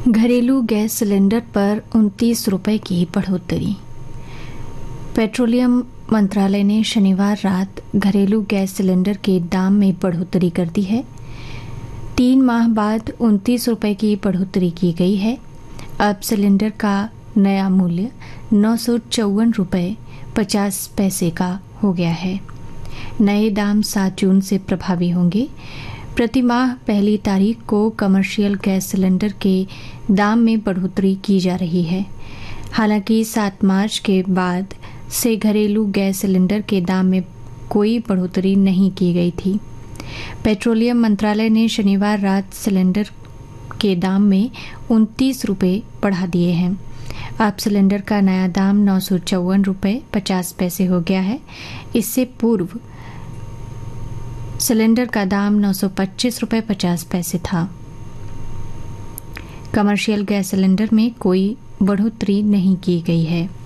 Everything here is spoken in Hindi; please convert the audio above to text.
घरेलू गैस सिलेंडर पर 29 रुपये की बढ़ोतरी। पेट्रोलियम मंत्रालय ने शनिवार रात घरेलू गैस सिलेंडर के दाम में बढ़ोतरी कर दी है। 3 माह बाद 29 रुपये की बढ़ोतरी की गई है। अब सिलेंडर का नया मूल्य 954 रुपये 50 पैसे का हो गया है। नए दाम 7 जून से प्रभावी होंगे। प्रति माह पहली तारीख को कमर्शियल गैस सिलेंडर के दाम में बढ़ोतरी की जा रही है। हालांकि 7 मार्च के बाद से घरेलू गैस सिलेंडर के दाम में कोई बढ़ोतरी नहीं की गई थी। पेट्रोलियम मंत्रालय ने शनिवार रात सिलेंडर के दाम में 29 रुपये बढ़ा दिए हैं। अब सिलेंडर का नया दाम 954 रुपये 50 पैसे हो गया है। इससे पूर्व सिलेंडर का दाम 925 रुपये 50 पैसे था। कमर्शियल गैस सिलेंडर में कोई बढ़ोतरी नहीं की गई है।